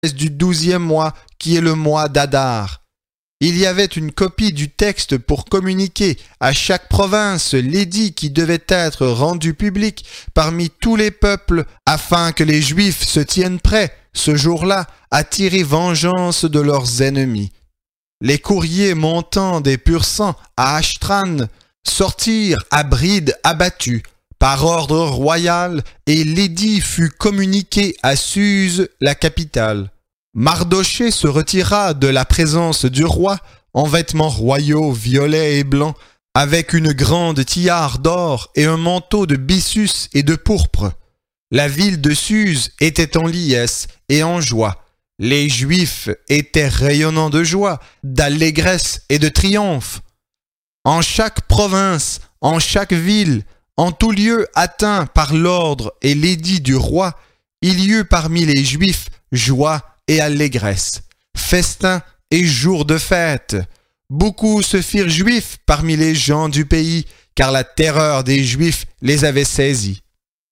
du 12e mois, qui est le mois d'Adar. Il y avait une copie du texte pour communiquer à chaque province l'édit qui devait être rendu public parmi tous les peuples, afin que les Juifs se tiennent prêts, ce jour-là, à tirer vengeance de leurs ennemis. Les courriers montant des pur-sang à Ashtran sortirent à bride abattue, par ordre royal, et l'édit fut communiqué à Suse, la capitale. Mardochée se retira de la présence du roi en vêtements royaux violets et blancs, avec une grande tiare d'or et un manteau de byssus et de pourpre. La ville de Suse était en liesse et en joie. Les Juifs étaient rayonnants de joie, d'allégresse et de triomphe. En chaque province, en chaque ville, en tout lieu atteint par l'ordre et l'édit du roi, il y eut parmi les Juifs joie et allégresse, festin et jours de fête. Beaucoup se firent juifs parmi les gens du pays, car la terreur des Juifs les avait saisis.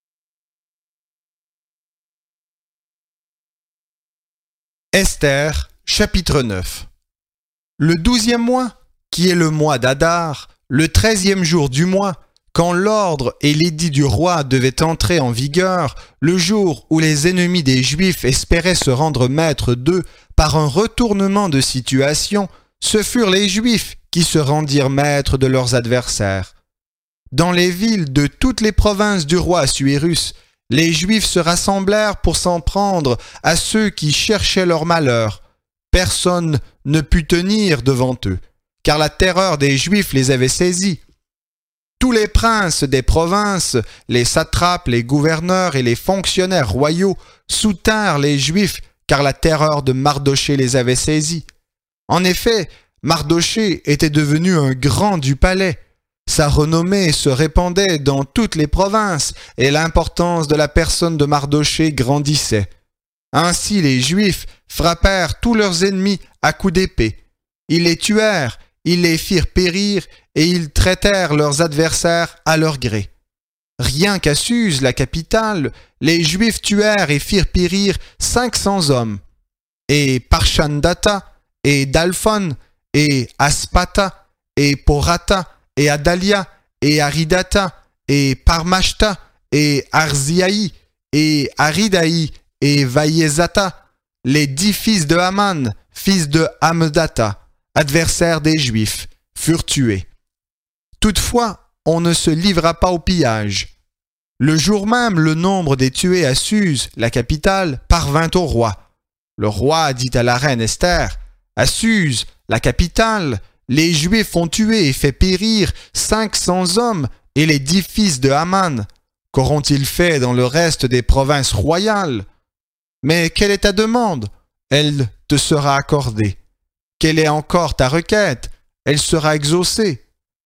Esther, chapitre 9. Le 12e mois, qui est le mois d'Adar, le 13e jour du mois, quand l'ordre et l'édit du roi devaient entrer en vigueur, le jour où les ennemis des Juifs espéraient se rendre maîtres d'eux par un retournement de situation, ce furent les Juifs qui se rendirent maîtres de leurs adversaires. Dans les villes de toutes les provinces du roi Assuérus, les Juifs se rassemblèrent pour s'en prendre à ceux qui cherchaient leur malheur. Personne ne put tenir devant eux, car la terreur des Juifs les avait saisis. Tous les princes des provinces, les satrapes, les gouverneurs et les fonctionnaires royaux soutinrent les Juifs, car la terreur de Mardochée les avait saisis. En effet, Mardochée était devenu un grand du palais. Sa renommée se répandait dans toutes les provinces et l'importance de la personne de Mardochée grandissait. Ainsi les Juifs frappèrent tous leurs ennemis à coups d'épée. Ils les tuèrent, ils les firent périr et ils traitèrent leurs adversaires à leur gré. Rien qu'à Suse, la capitale, les Juifs tuèrent et firent périr 500 hommes. Et Parshandata, et Dalphon, et Aspata, et Porata, et Adalia, et Aridata, et Parmashta, et Arziaï, et Aridaï, et Vaïezata, les 10 fils de Haman, fils de Hamdata, adversaires des Juifs, furent tués. Toutefois, on ne se livra pas au pillage. Le jour même, le nombre des tués à Suse, la capitale, parvint au roi. Le roi dit à la reine Esther, « À Suse, la capitale, les Juifs ont tué et fait périr 500 hommes et les 10 fils de Haman. Qu'auront-ils fait dans le reste des provinces royales? Mais quelle est ta demande? Elle te sera accordée. Quelle est encore ta requête? Elle sera exaucée. »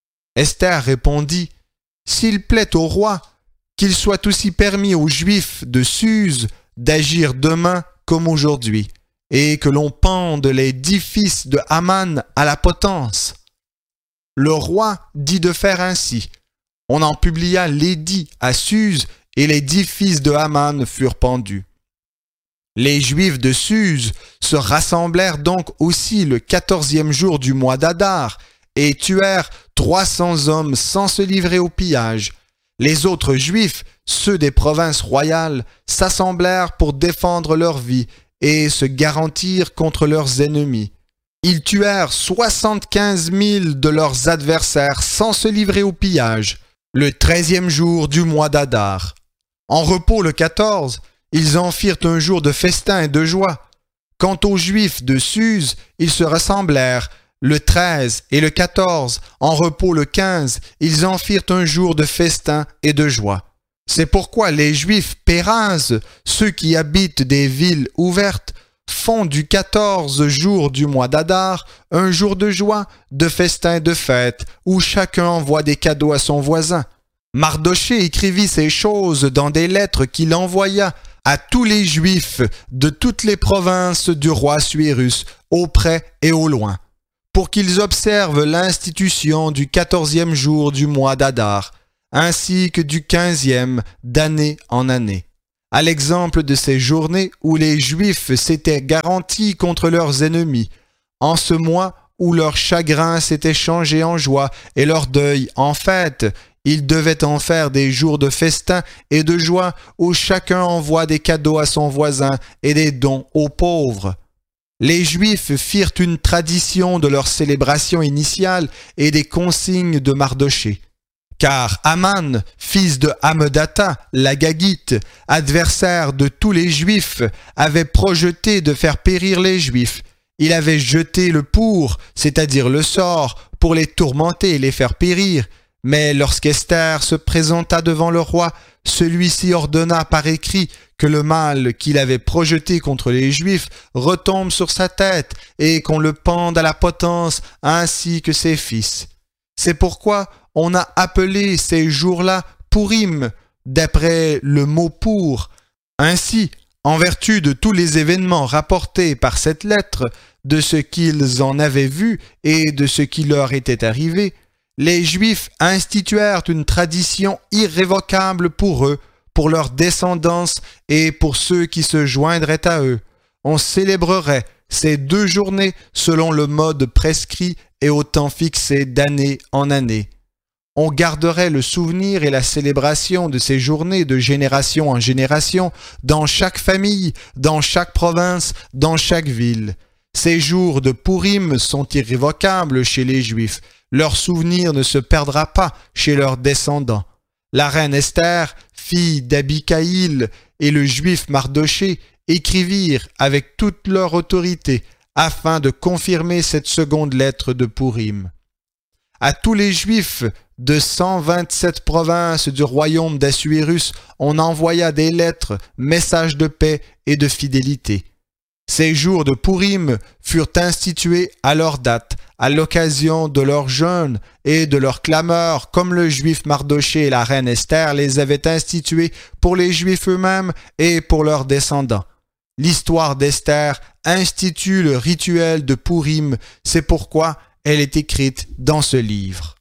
Esther répondit, « S'il plaît au roi, qu'il soit aussi permis aux Juifs de Suse d'agir demain comme aujourd'hui, et que l'on pende les 10 fils de Haman à la potence. » Le roi dit de faire ainsi. On en publia l'édit à Suse, et les 10 fils de Haman furent pendus. Les Juifs de Suse se rassemblèrent donc aussi le 14e jour du mois d'Adar, et tuèrent 300 hommes sans se livrer au pillage. Les autres Juifs, ceux des provinces royales, s'assemblèrent pour défendre leur vie et se garantir contre leurs ennemis. Ils tuèrent 75 000 de leurs adversaires sans se livrer au pillage, le 13e jour du mois d'Adar. En repos le 14, ils en firent un jour de festin et de joie. Quant aux Juifs de Suse, ils se rassemblèrent le 13 et le 14, en repos le 15, ils en firent un jour de festin et de joie. C'est pourquoi les Juifs pérazes, ceux qui habitent des villes ouvertes, font du 14 jour du mois d'Adar un jour de joie, de festin et de fête, où chacun envoie des cadeaux à son voisin. Mardochée écrivit ces choses dans des lettres qu'il envoya à tous les Juifs de toutes les provinces du roi Assuérus, au près et au loin, pour qu'ils observent l'institution du 14e jour du mois d'Adar, ainsi que du 15e d'année en année, à l'exemple de ces journées où les Juifs s'étaient garantis contre leurs ennemis, en ce mois où leur chagrin s'était changé en joie et leur deuil en fête. Ils devaient en faire des jours de festin et de joie où chacun envoie des cadeaux à son voisin et des dons aux pauvres. Les Juifs firent une tradition de leur célébration initiale et des consignes de Mardoché. Car Aman, fils de Hammedatha, l'Agagite, adversaire de tous les Juifs, avait projeté de faire périr les Juifs. Il avait jeté le pour, c'est-à-dire le sort, pour les tourmenter et les faire périr. Mais lorsqu'Esther se présenta devant le roi, celui-ci ordonna par écrit que le mal qu'il avait projeté contre les Juifs retombe sur sa tête et qu'on le pende à la potence ainsi que ses fils. C'est pourquoi on a appelé ces jours-là Pourim, d'après le mot pour. Ainsi, en vertu de tous les événements rapportés par cette lettre, de ce qu'ils en avaient vu et de ce qui leur était arrivé, les Juifs instituèrent une tradition irrévocable pour eux, pour leur descendance et pour ceux qui se joindraient à eux. On célébrerait ces 2 journées selon le mode prescrit et au temps fixé d'année en année. On garderait le souvenir et la célébration de ces journées de génération en génération dans chaque famille, dans chaque province, dans chaque ville. Ces jours de Pourim sont irrévocables chez les Juifs. Leur souvenir ne se perdra pas chez leurs descendants. La reine Esther, fille d'Abikaïl, et le juif Mardoché écrivirent avec toute leur autorité afin de confirmer cette seconde lettre de Pourim. À tous les Juifs de 127 provinces du royaume d'Assuérus, on envoya des lettres, messages de paix et de fidélité. Ces jours de Pourim furent institués à leur date, à l'occasion de leur jeûne et de leur clameur, comme le juif Mardoché et la reine Esther les avaient institués pour les Juifs eux-mêmes et pour leurs descendants. L'histoire d'Esther institue le rituel de Pourim, c'est pourquoi elle est écrite dans ce livre.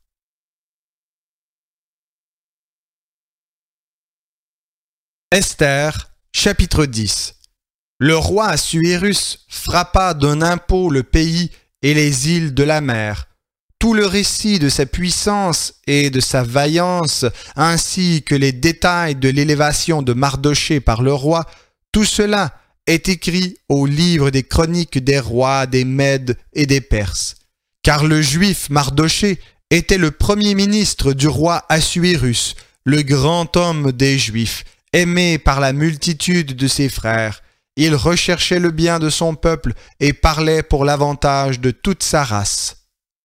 Esther, chapitre 10. Le roi Assuérus frappa d'un impôt le pays et les îles de la mer. Tout le récit de sa puissance et de sa vaillance, ainsi que les détails de l'élévation de Mardoché par le roi, tout cela est écrit au livre des chroniques des rois, des Mèdes et des Perses. Car le juif Mardoché était le premier ministre du roi Assuérus, le grand homme des Juifs, aimé par la multitude de ses frères. Il recherchait le bien de son peuple et parlait pour l'avantage de toute sa race.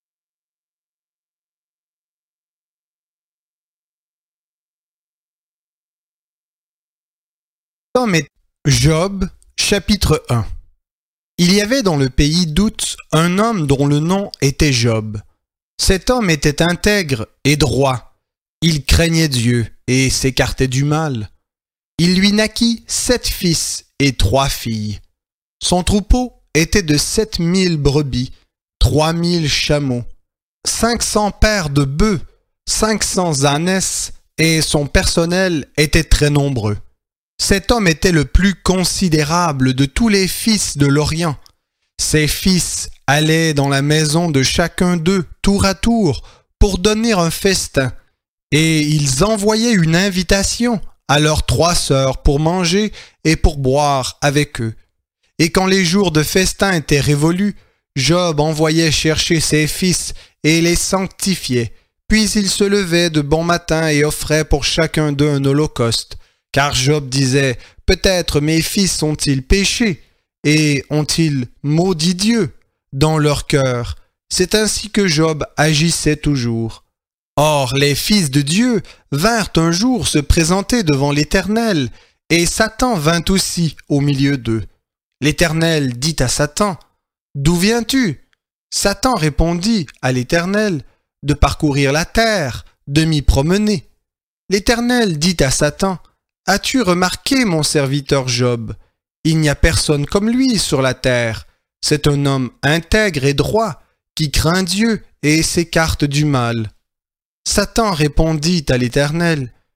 Job, chapitre 1. Il y avait dans le pays d'Outz un homme dont le nom était Job. Cet homme était intègre et droit. Il craignait Dieu et s'écartait du mal. Il lui naquit 7 fils et 3 filles. Son troupeau était de 7000 brebis, 3000 chameaux, 500 paires de bœufs, 500 ânesses, et son personnel était très nombreux. Cet homme était le plus considérable de tous les fils de l'Orient. Ses fils allaient dans la maison de chacun d'eux, tour à tour, pour donner un festin, et ils envoyaient une invitation à leurs 3 sœurs pour manger et pour boire avec eux. Et quand les jours de festin étaient révolus, Job envoyait chercher ses fils et les sanctifiait. Puis il se levait de bon matin et offrait pour chacun d'eux un holocauste. Car Job disait, « Peut-être mes fils ont-ils péché et ont-ils maudit Dieu dans leur cœur ?» C'est ainsi que Job agissait toujours. Or, les fils de Dieu vinrent un jour se présenter devant l'Éternel, et Satan vint aussi au milieu d'eux. L'Éternel dit à Satan, « D'où viens-tu » Satan répondit à l'Éternel, « De parcourir la terre, de m'y promener. » L'Éternel dit à Satan, « As-tu remarqué mon serviteur Job? Il n'y a personne comme lui sur la terre. C'est un homme intègre et droit, qui craint Dieu et s'écarte du mal. » Satan répondit à l'Éternel, «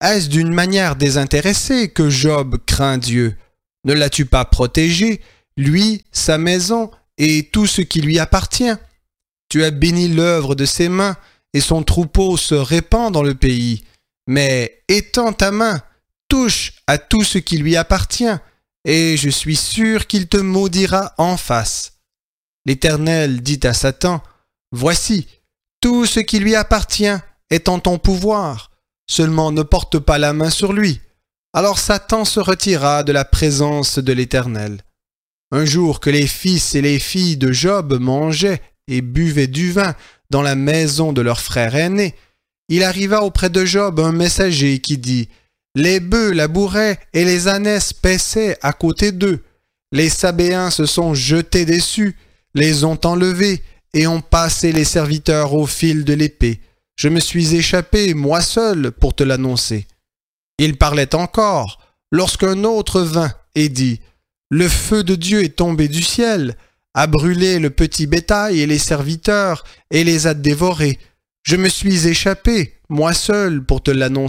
Est-ce d'une manière désintéressée que Job craint Dieu? Ne l'as-tu pas protégé, lui, sa maison et tout ce qui lui appartient? Tu as béni l'œuvre de ses mains, et son troupeau se répand dans le pays. Mais étends ta main, touche à tout ce qui lui appartient, et je suis sûr qu'il te maudira en face. L'Éternel dit à Satan, « Voici, tout ce qui lui appartient est en ton pouvoir, seulement ne porte pas la main sur lui. » Alors Satan se retira de la présence de l'Éternel. Un jour que les fils et les filles de Job mangeaient et buvaient du vin dans la maison de leur frère aîné, il arriva auprès de Job un messager qui dit « Les bœufs labouraient et les ânesses paissaient à côté d'eux. Les Sabéens se sont jetés dessus, les ont enlevés et ont passé les serviteurs au fil de l'épée. Je me suis échappé, moi seul, pour te l'annoncer. » Il parlait encore, lorsqu'un autre vint et dit « Le feu de Dieu est tombé du ciel, a brûlé le petit bétail et les serviteurs, et les a dévorés. Je me suis échappé, moi seul, pour te l'annoncer. »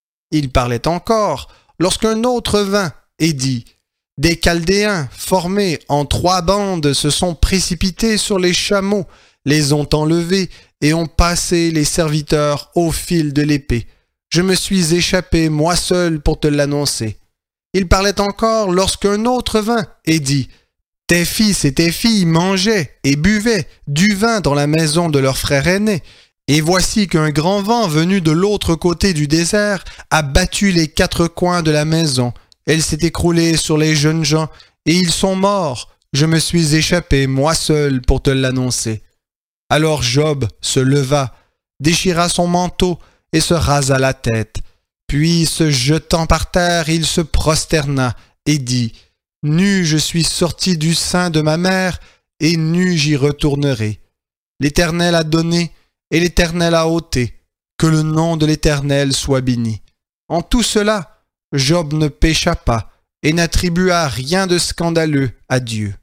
Il parlait encore, lorsqu'un autre vint et dit « Des Chaldéens, formés en 3 bandes, se sont précipités sur les chameaux, les ont enlevés et ont passé les serviteurs au fil de l'épée. Je me suis échappé, moi seul, pour te l'annoncer. » Il parlait encore lorsqu'un autre vint et dit « Tes fils et tes filles mangeaient et buvaient du vin dans la maison de leur frère aîné. Et voici qu'un grand vent venu de l'autre côté du désert a battu les 4 coins de la maison. Elle s'est écroulée sur les jeunes gens et ils sont morts. Je me suis échappé, moi seul, pour te l'annoncer. » Alors Job se leva, déchira son manteau et se rasa la tête. Puis, se jetant par terre, il se prosterna et dit « Nu je suis sorti du sein de ma mère, et nu j'y retournerai. L'Éternel a donné, et l'Éternel a ôté. Que le nom de l'Éternel soit béni. » En tout cela, Job ne pécha pas et n'attribua rien de scandaleux à Dieu.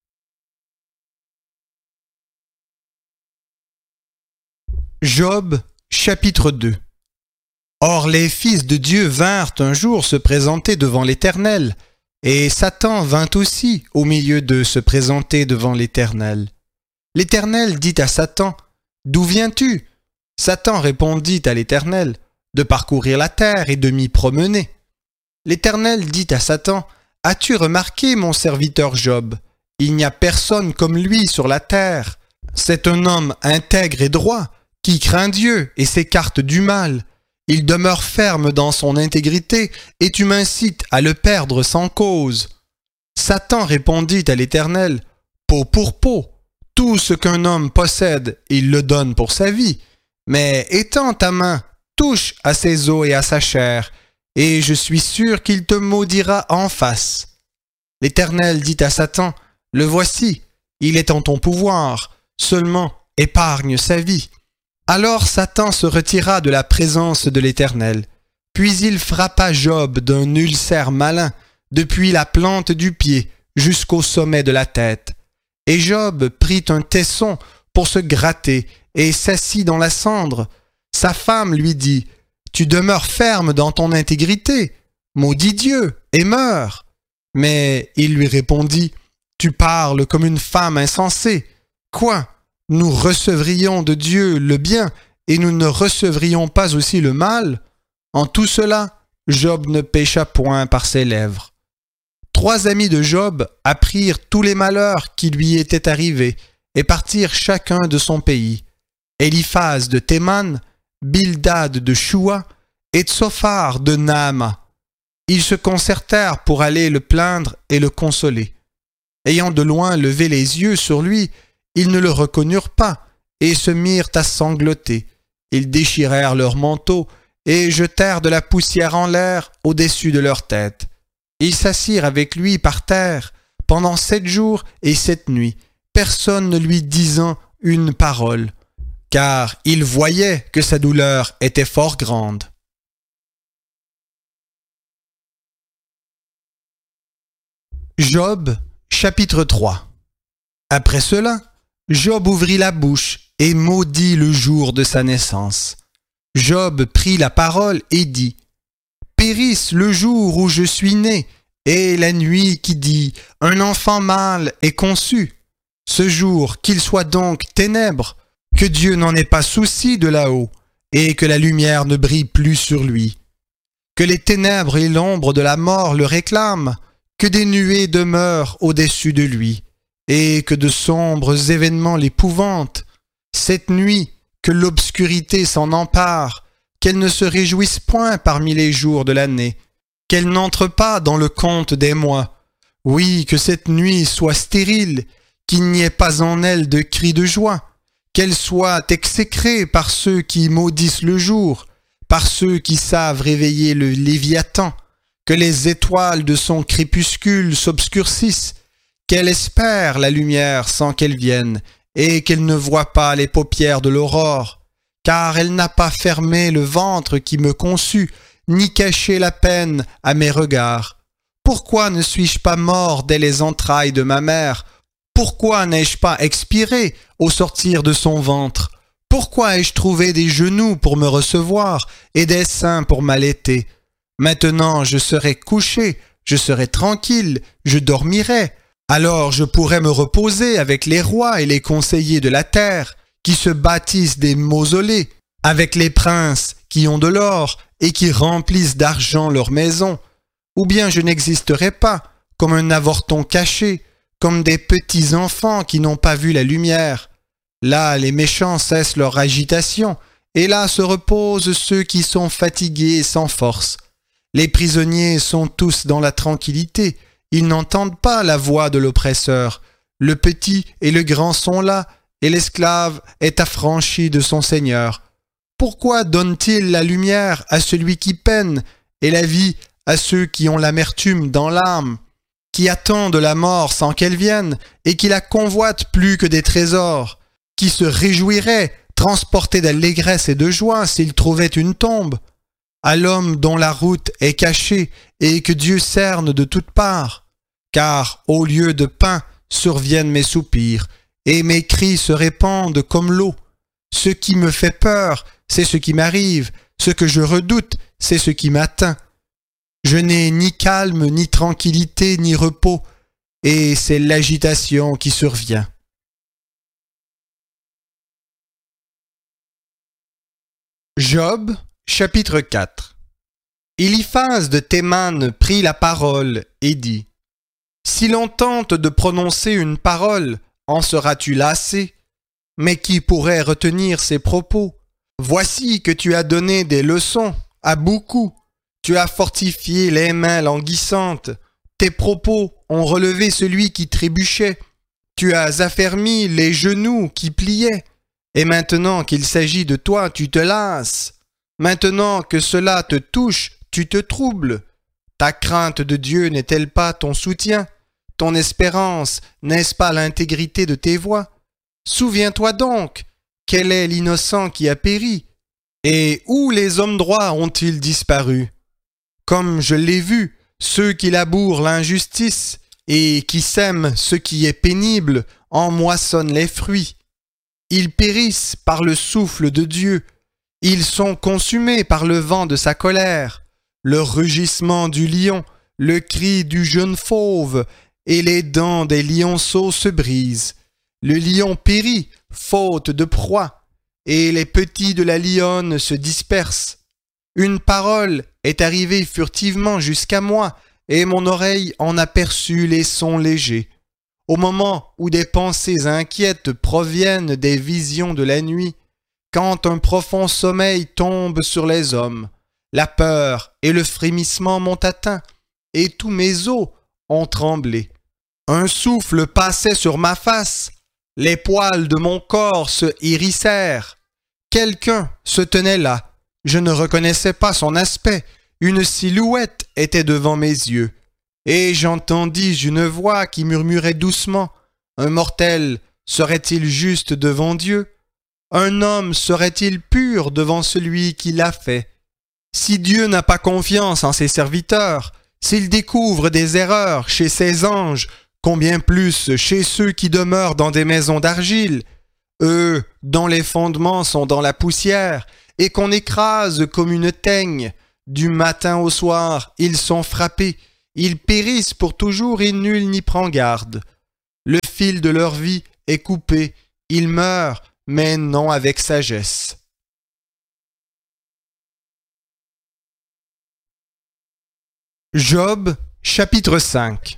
Job, chapitre 2. Or les fils de Dieu vinrent un jour se présenter devant l'Éternel, et Satan vint aussi au milieu d'eux se présenter devant l'Éternel. L'Éternel dit à Satan, « D'où viens-tu » Satan répondit à l'Éternel, « De parcourir la terre et de m'y promener. » L'Éternel dit à Satan, « As-tu remarqué mon serviteur Job? Il n'y a personne comme lui sur la terre. C'est un homme intègre et droit, qui craint Dieu et s'écarte du mal. Il demeure ferme dans son intégrité, et tu m'incites à le perdre sans cause. » Satan répondit à l'Éternel, « Peau pour peau, tout ce qu'un homme possède, il le donne pour sa vie. Mais étends ta main, touche à ses os et à sa chair, et je suis sûr qu'il te maudira en face. » L'Éternel dit à Satan, « Le voici, il est en ton pouvoir, seulement épargne sa vie. » Alors Satan se retira de la présence de l'Éternel. Puis il frappa Job d'un ulcère malin, depuis la plante du pied jusqu'au sommet de la tête. Et Job prit un tesson pour se gratter et s'assit dans la cendre. Sa femme lui dit, « Tu demeures ferme dans ton intégrité, maudis Dieu et meurs. » Mais il lui répondit, « Tu parles comme une femme insensée. Quoi? Nous recevrions de Dieu le bien et nous ne recevrions pas aussi le mal? » En tout cela, Job ne pécha point par ses lèvres. 3 amis de Job apprirent tous les malheurs qui lui étaient arrivés et partirent chacun de son pays. Éliphaz de Théman, Bildad de Shua et Tsophar de Naama. Ils se concertèrent pour aller le plaindre et le consoler. Ayant de loin levé les yeux sur lui, ils ne le reconnurent pas et se mirent à sangloter. Ils déchirèrent leurs manteaux et jetèrent de la poussière en l'air au-dessus de leur tête. Ils s'assirent avec lui par terre pendant 7 jours et 7 nuits, personne ne lui disant une parole, car ils voyaient que sa douleur était fort grande. Job, chapitre 3. Après cela, Job ouvrit la bouche et maudit le jour de sa naissance. Job prit la parole et dit, périsse le jour où je suis né, et la nuit qui dit « Un enfant mâle est conçu ». Ce jour, qu'il soit donc ténèbres, que Dieu n'en ait pas souci de là-haut, et que la lumière ne brille plus sur lui. Que les ténèbres et l'ombre de la mort le réclament, que des nuées demeurent au-dessus de lui, et que de sombres événements l'épouvantent. Cette nuit, que l'obscurité s'en empare, qu'elle ne se réjouisse point parmi les jours de l'année, qu'elle n'entre pas dans le compte des mois. Oui, que cette nuit soit stérile, qu'il n'y ait pas en elle de cris de joie, qu'elle soit exécrée par ceux qui maudissent le jour, par ceux qui savent réveiller le Léviathan, que les étoiles de son crépuscule s'obscurcissent, qu'elle espère la lumière sans qu'elle vienne, et qu'elle ne voit pas les paupières de l'aurore, car elle n'a pas fermé le ventre qui me conçut, ni caché la peine à mes regards. Pourquoi ne suis-je pas mort dès les entrailles de ma mère? Pourquoi n'ai-je pas expiré au sortir de son ventre? Pourquoi ai-je trouvé des genoux pour me recevoir et des seins pour m'allaiter? Maintenant je serai couché, je serai tranquille, je dormirai. Alors je pourrai me reposer avec les rois et les conseillers de la terre, qui se bâtissent des mausolées, avec les princes qui ont de l'or et qui remplissent d'argent leurs maisons. Ou bien je n'existerai pas, comme un avorton caché, comme des petits enfants qui n'ont pas vu la lumière. Là les méchants cessent leur agitation, et là se reposent ceux qui sont fatigués et sans force. Les prisonniers sont tous dans la tranquillité, ils n'entendent pas la voix de l'oppresseur. Le petit et le grand sont là, et l'esclave est affranchi de son Seigneur. Pourquoi donne-t-il la lumière à celui qui peine, et la vie à ceux qui ont l'amertume dans l'âme, qui attendent la mort sans qu'elle vienne, et qui la convoitent plus que des trésors, qui se réjouiraient, transportés d'allégresse et de joie, s'ils trouvaient une tombe? À l'homme dont la route est cachée, et que Dieu cerne de toutes parts. Car au lieu de pain surviennent mes soupirs, et mes cris se répandent comme l'eau. Ce qui me fait peur, c'est ce qui m'arrive, ce que je redoute, c'est ce qui m'atteint. Je n'ai ni calme, ni tranquillité, ni repos, et c'est l'agitation qui survient. Job, chapitre 4. Eliphaz de Théman prit la parole et dit: Si l'on tente de prononcer une parole, en seras-tu lassé? Mais qui pourrait retenir ses propos? Voici que tu as donné des leçons à beaucoup. Tu as fortifié les mains languissantes. Tes propos ont relevé celui qui trébuchait. Tu as affermi les genoux qui pliaient. Et maintenant qu'il s'agit de toi, tu te lasses. Maintenant que cela te touche, tu te troubles. Ta crainte de Dieu n'est-elle pas ton soutien? Ton espérance, n'est-ce pas l'intégrité de tes voies? Souviens-toi donc, quel est l'innocent qui a péri? Et où les hommes droits ont-ils disparu? Comme je l'ai vu, ceux qui labourent l'injustice et qui sèment ce qui est pénible en moissonnent les fruits. Ils périssent par le souffle de Dieu. Ils sont consumés par le vent de sa colère. Le rugissement du lion, le cri du jeune fauve et les dents des lionceaux se brisent. Le lion périt, faute de proie, et les petits de la lionne se dispersent. Une parole est arrivée furtivement jusqu'à moi, et mon oreille en aperçut les sons légers. Au moment où des pensées inquiètes proviennent des visions de la nuit, quand un profond sommeil tombe sur les hommes, la peur et le frémissement m'ont atteint, et tous mes os ont tremblé. Un souffle passait sur ma face, les poils de mon corps se hérissèrent. Quelqu'un se tenait là, je ne reconnaissais pas son aspect, une silhouette était devant mes yeux. Et j'entendis une voix qui murmurait doucement: Un mortel serait-il juste devant Dieu? Un homme serait-il pur devant celui qui l'a fait? Si Dieu n'a pas confiance en ses serviteurs, s'il découvre des erreurs chez ses anges, combien plus chez ceux qui demeurent dans des maisons d'argile, eux dont les fondements sont dans la poussière et qu'on écrase comme une teigne, du matin au soir, ils sont frappés, ils périssent pour toujours et nul n'y prend garde. Le fil de leur vie est coupé, ils meurent, mais non avec sagesse. Job, chapitre 5.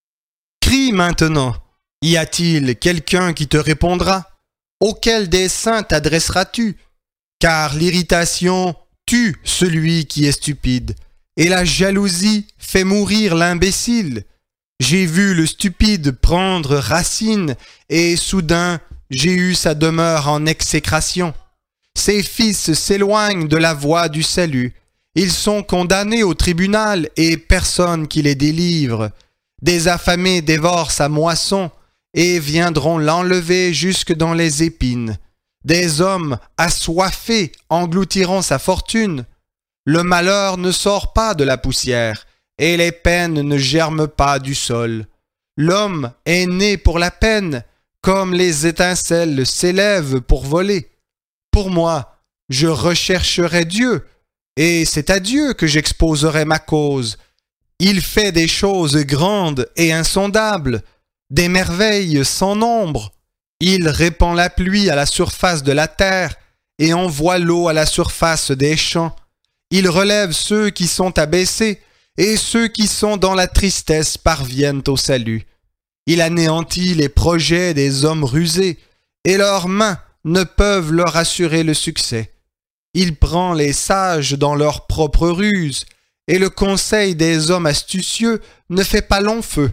Crie maintenant, y a-t-il quelqu'un qui te répondra? Auquel des saints t'adresseras-tu? Car l'irritation tue celui qui est stupide, et la jalousie fait mourir l'imbécile. J'ai vu le stupide prendre racine, et soudain j'ai eu sa demeure en exécration. Ses fils s'éloignent de la voie du salut. Ils sont condamnés au tribunal, et personne qui les délivre. Des affamés dévorent sa moisson, et viendront l'enlever jusque dans les épines. Des hommes assoiffés engloutiront sa fortune. Le malheur ne sort pas de la poussière, et les peines ne germent pas du sol. L'homme est né pour la peine, comme les étincelles s'élèvent pour voler. Pour moi, je rechercherai Dieu, et c'est à Dieu que j'exposerai ma cause. Il fait des choses grandes et insondables, des merveilles sans nombre. Il répand la pluie à la surface de la terre et envoie l'eau à la surface des champs. Il relève ceux qui sont abaissés et ceux qui sont dans la tristesse parviennent au salut. Il anéantit les projets des hommes rusés et leurs mains ne peuvent leur assurer le succès. Il prend les sages dans leur propre ruse et le conseil des hommes astucieux ne fait pas long feu.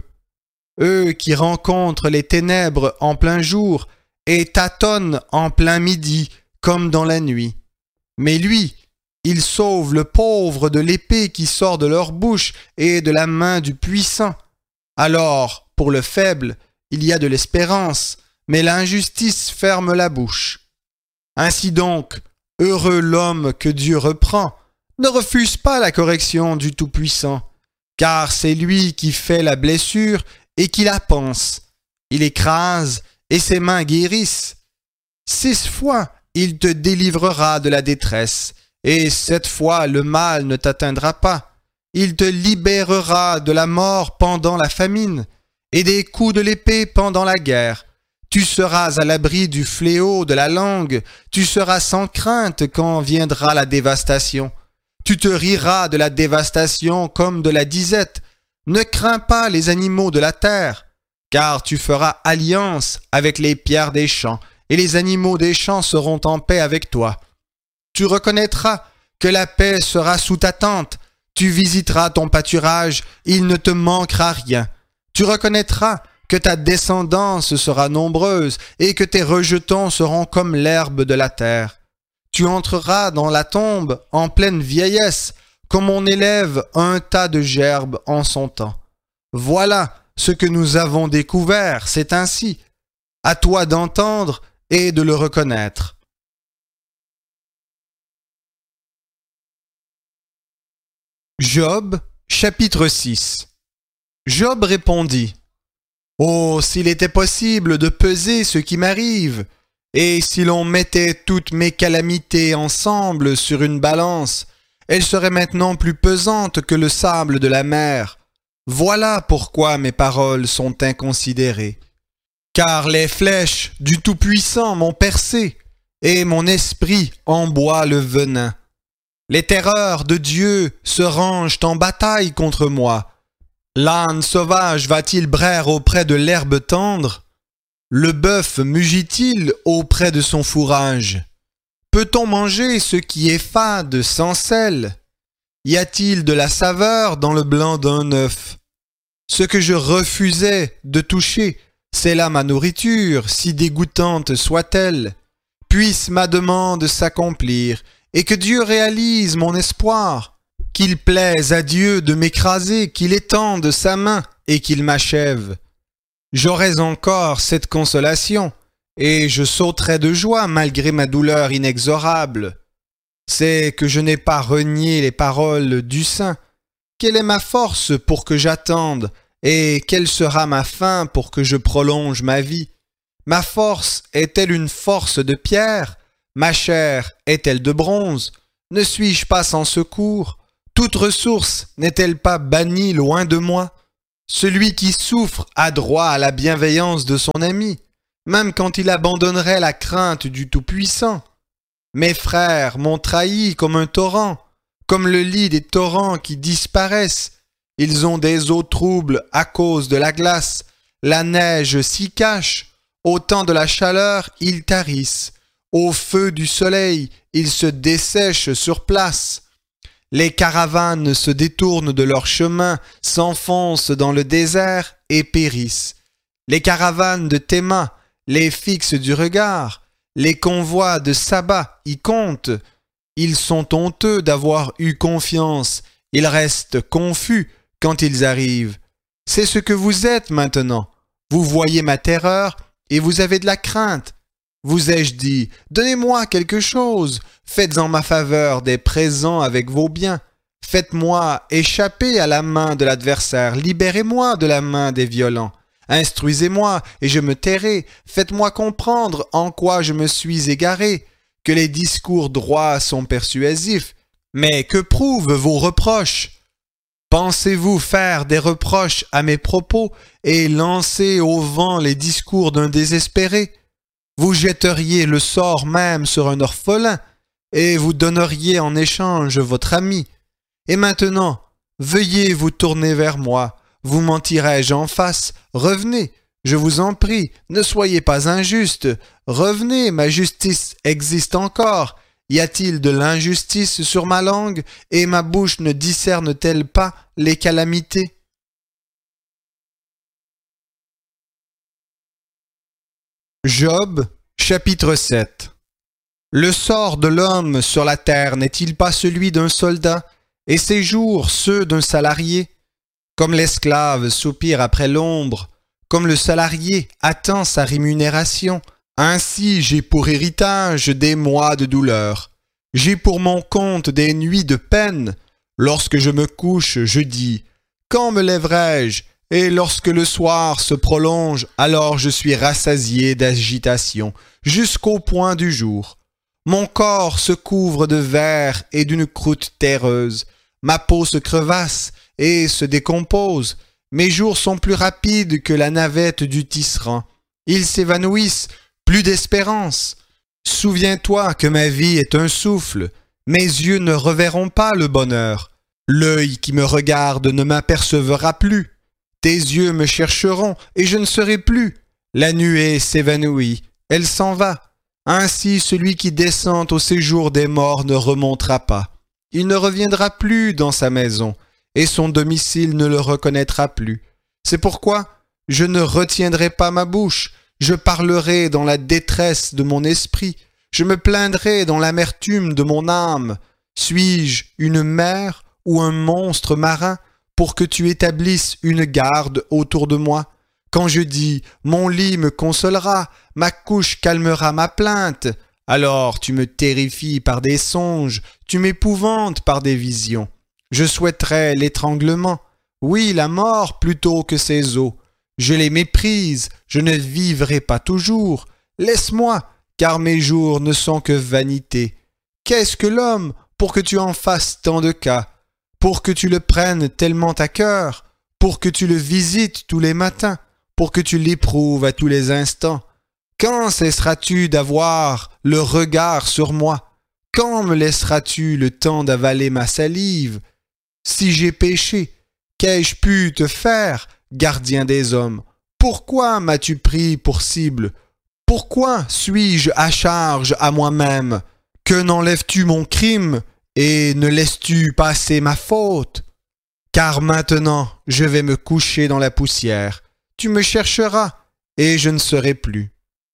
Eux qui rencontrent les ténèbres en plein jour et tâtonnent en plein midi comme dans la nuit. Mais lui, il sauve le pauvre de l'épée qui sort de leur bouche et de la main du puissant. Alors, pour le faible, il y a de l'espérance, mais l'injustice ferme la bouche. Ainsi donc, heureux l'homme que Dieu reprend. Ne refuse pas la correction du Tout-Puissant, car c'est lui qui fait la blessure et qui la panse. Il écrase et ses mains guérissent. 6 fois il te délivrera de la détresse, et 7 fois le mal ne t'atteindra pas. Il te libérera de la mort pendant la famine, et des coups de l'épée pendant la guerre. Tu seras à l'abri du fléau de la langue, tu seras sans crainte quand viendra la dévastation. Tu te riras de la dévastation comme de la disette. Ne crains pas les animaux de la terre, car tu feras alliance avec les pierres des champs, et les animaux des champs seront en paix avec toi. Tu reconnaîtras que la paix sera sous ta tente, tu visiteras ton pâturage, il ne te manquera rien. Tu reconnaîtras que ta descendance sera nombreuse, et que tes rejetons seront comme l'herbe de la terre. Tu entreras dans la tombe en pleine vieillesse, comme on élève un tas de gerbes en son temps. Voilà ce que nous avons découvert, c'est ainsi. À toi d'entendre et de le reconnaître. Job, chapitre 6. Job répondit: Oh, s'il était possible de peser ce qui m'arrive, et si l'on mettait toutes mes calamités ensemble sur une balance, elles seraient maintenant plus pesantes que le sable de la mer. Voilà pourquoi mes paroles sont inconsidérées. Car les flèches du Tout-Puissant m'ont percé, et mon esprit en boit le venin. Les terreurs de Dieu se rangent en bataille contre moi. L'âne sauvage va-t-il braire auprès de l'herbe tendre? Le bœuf mugit-il auprès de son fourrage? Peut-on manger ce qui est fade sans sel? Y a-t-il de la saveur dans le blanc d'un œuf? Ce que je refusais de toucher, c'est là ma nourriture, si dégoûtante soit-elle. Puisse ma demande s'accomplir, et que Dieu réalise mon espoir. Qu'il plaise à Dieu de m'écraser, qu'il étende sa main et qu'il m'achève. J'aurais encore cette consolation, et je sauterais de joie malgré ma douleur inexorable. C'est que je n'ai pas renié les paroles du Saint. Quelle est ma force pour que j'attende, et quelle sera ma fin pour que je prolonge ma vie? Ma force est-elle une force de pierre? Ma chair est-elle de bronze? Ne suis-je pas sans secours? Toute ressource n'est-elle pas bannie loin de moi? Celui qui souffre a droit à la bienveillance de son ami, même quand il abandonnerait la crainte du Tout-Puissant. Mes frères m'ont trahi comme un torrent, comme le lit des torrents qui disparaissent. Ils ont des eaux troubles à cause de la glace. La neige s'y cache. Au temps de la chaleur, ils tarissent. Au feu du soleil, ils se dessèchent sur place. Les caravanes se détournent de leur chemin, s'enfoncent dans le désert et périssent. Les caravanes de Théma les fixent du regard. Les convois de Saba y comptent. Ils sont honteux d'avoir eu confiance. Ils restent confus quand ils arrivent. C'est ce que vous êtes maintenant. Vous voyez ma terreur et vous avez de la crainte. Vous ai-je dit, donnez-moi quelque chose, faites en ma faveur des présents avec vos biens. Faites-moi échapper à la main de l'adversaire, libérez-moi de la main des violents. Instruisez-moi et je me tairai, faites-moi comprendre en quoi je me suis égaré, que les discours droits sont persuasifs, mais que prouvent vos reproches? Pensez-vous faire des reproches à mes propos et lancer au vent les discours d'un désespéré? Vous jetteriez le sort même sur un orphelin, et vous donneriez en échange votre ami. Et maintenant, veuillez vous tourner vers moi. Vous mentirai-je en face? Revenez, je vous en prie, ne soyez pas injuste. Revenez, ma justice existe encore. Y a-t-il de l'injustice sur ma langue, et ma bouche ne discerne-t-elle pas les calamités? Job, chapitre 7. Le sort de l'homme sur la terre n'est-il pas celui d'un soldat, et ses jours ceux d'un salarié? Comme l'esclave soupire après l'ombre, comme le salarié attend sa rémunération, ainsi j'ai pour héritage des mois de douleur. J'ai pour mon compte des nuits de peine. Lorsque je me couche, je dis « Quand me lèverai-je » Et lorsque le soir se prolonge, alors je suis rassasié d'agitation, jusqu'au point du jour. Mon corps se couvre de verre et d'une croûte terreuse. Ma peau se crevasse et se décompose. Mes jours sont plus rapides que la navette du tisserand. Ils s'évanouissent, plus d'espérance. Souviens-toi que ma vie est un souffle. Mes yeux ne reverront pas le bonheur. L'œil qui me regarde ne m'apercevra plus. Tes yeux me chercheront, et je ne serai plus. La nuée s'évanouit, elle s'en va. Ainsi celui qui descend au séjour des morts ne remontera pas. Il ne reviendra plus dans sa maison, et son domicile ne le reconnaîtra plus. C'est pourquoi je ne retiendrai pas ma bouche, je parlerai dans la détresse de mon esprit, je me plaindrai dans l'amertume de mon âme. Suis-je une mer ou un monstre marin pour que tu établisses une garde autour de moi? Quand je dis « Mon lit me consolera, ma couche calmera ma plainte », alors tu me terrifies par des songes, tu m'épouvantes par des visions. Je souhaiterais l'étranglement, oui, la mort plutôt que ces eaux. Je les méprise, je ne vivrai pas toujours. Laisse-moi, car mes jours ne sont que vanité. Qu'est-ce que l'homme pour que tu en fasses tant de cas? Pour que tu le prennes tellement à cœur, pour que tu le visites tous les matins, pour que tu l'éprouves à tous les instants. Quand cesseras-tu d'avoir le regard sur moi? Quand me laisseras-tu le temps d'avaler ma salive? Si j'ai péché, qu'ai-je pu te faire, gardien des hommes? Pourquoi m'as-tu pris pour cible? Pourquoi suis-je à charge à moi-même? Que n'enlèves-tu mon crime? Et ne laisses-tu passer ma faute? Car maintenant je vais me coucher dans la poussière. Tu me chercheras, et je ne serai plus.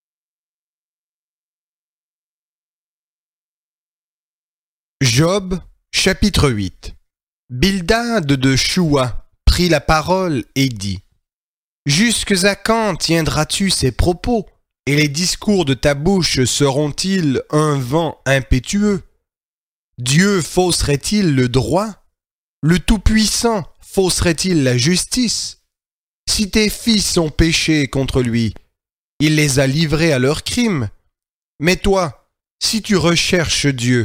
Job, chapitre 8. Bildad de Choua prit la parole et dit « Jusques à quand tiendras-tu ces propos, et les discours de ta bouche seront-ils un vent impétueux? Dieu fausserait-il le droit? Le Tout-Puissant fausserait-il la justice? Si tes fils ont péché contre lui, il les a livrés à leurs crimes. Mais toi, si tu recherches Dieu,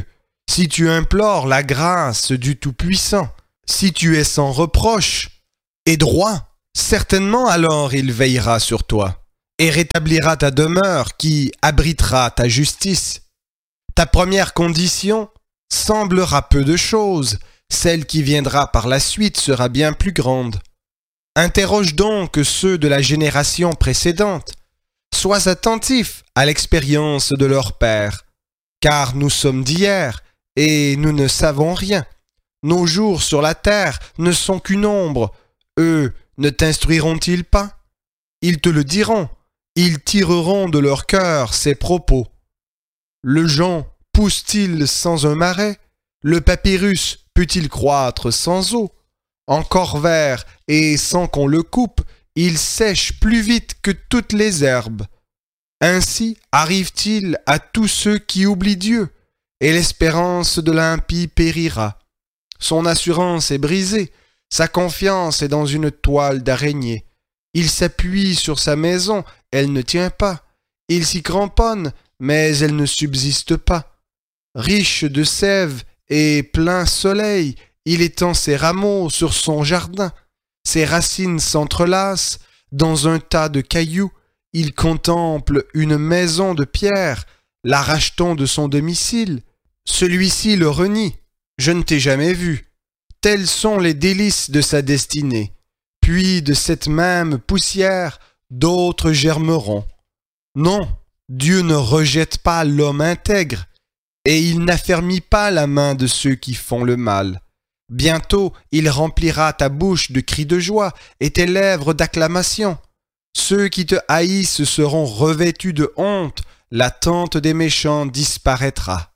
si tu implores la grâce du Tout-Puissant, si tu es sans reproche et droit, certainement alors il veillera sur toi et rétablira ta demeure qui abritera ta justice. Ta première condition semblera peu de choses, celle qui viendra par la suite sera bien plus grande. Interroge donc ceux de la génération précédente. Sois attentif à l'expérience de leur père, car nous sommes d'hier et nous ne savons rien. Nos jours sur la terre ne sont qu'une ombre. Eux ne t'instruiront-ils pas? Ils te le diront. Ils tireront de leur cœur ces propos. Le jonc pousse-t-il sans un marais? Le papyrus peut-il croître sans eau? Encore vert et sans qu'on le coupe, il sèche plus vite que toutes les herbes. Ainsi arrive-t-il à tous ceux qui oublient Dieu, et l'espérance de l'impie périra. Son assurance est brisée, sa confiance est dans une toile d'araignée. Il s'appuie sur sa maison, elle ne tient pas. Il s'y cramponne, mais elle ne subsiste pas. Riche de sève et plein soleil, il étend ses rameaux sur son jardin. Ses racines s'entrelacent dans un tas de cailloux. Il contemple une maison de pierre, l'arrache-t-on de son domicile? Celui-ci le renie. Je ne t'ai jamais vu. Tels sont les délices de sa destinée. Puis de cette même poussière, d'autres germeront. Non, Dieu ne rejette pas l'homme intègre, et il n'affermit pas la main de ceux qui font le mal. Bientôt, il remplira ta bouche de cris de joie et tes lèvres d'acclamations. Ceux qui te haïssent seront revêtus de honte, la tente des méchants disparaîtra.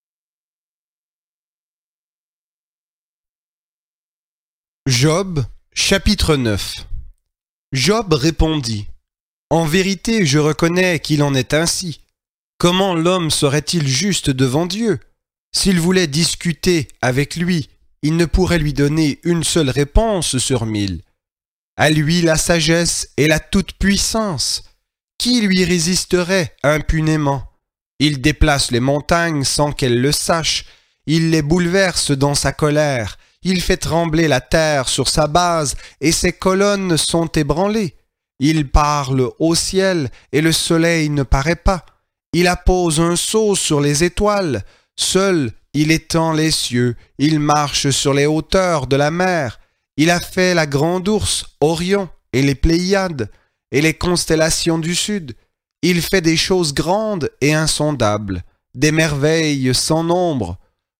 Job, chapitre 9. Job répondit: En vérité, je reconnais qu'il en est ainsi. Comment l'homme serait-il juste devant Dieu? S'il voulait discuter avec lui, il ne pourrait lui donner une seule réponse sur 1000. À lui la sagesse et la toute-puissance. Qui lui résisterait impunément? Il déplace les montagnes sans qu'elles le sachent. Il les bouleverse dans sa colère. Il fait trembler la terre sur sa base et ses colonnes sont ébranlées. Il parle au ciel et le soleil ne paraît pas. Il appose un sceau sur les étoiles. Seul il étend les cieux. Il marche sur les hauteurs de la mer. Il a fait la grande ours, Orion et les Pléiades et les constellations du sud. Il fait des choses grandes et insondables, des merveilles sans nombre.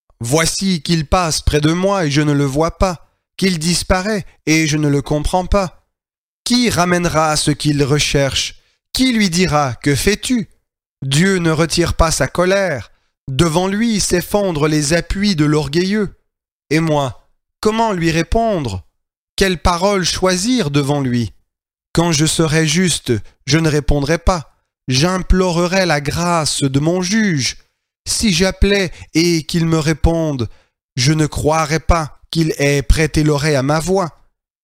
Voici qu'il passe près de moi et je ne le vois pas, qu'il disparaît et je ne le comprends pas. Qui ramènera ce qu'il recherche? Qui lui dira: Que fais-tu? Dieu ne retire pas sa colère. Devant lui s'effondrent les appuis de l'orgueilleux. Et moi, comment lui répondre? Quelle parole choisir devant lui? Quand je serai juste, je ne répondrai pas. J'implorerai la grâce de mon juge. Si j'appelais et qu'il me réponde, je ne croirais pas qu'il ait prêté l'oreille à ma voix.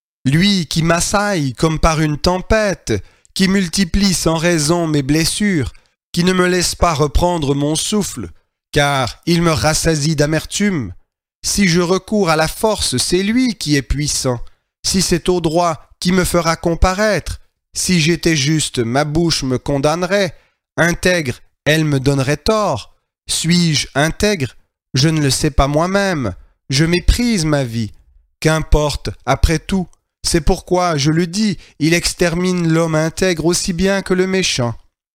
Lui qui m'assaille comme par une tempête, qui multiplie sans raison mes blessures, qui ne me laisse pas reprendre mon souffle, car il me rassasie d'amertume. Si je recours à la force, c'est lui qui est puissant. Si c'est au droit qui me fera comparaître, si j'étais juste, ma bouche me condamnerait. Intègre, elle me donnerait tort. Suis-je intègre? Je ne le sais pas moi-même. Je méprise ma vie. Qu'importe, après tout. C'est pourquoi, je le dis, il extermine l'homme intègre aussi bien que le méchant.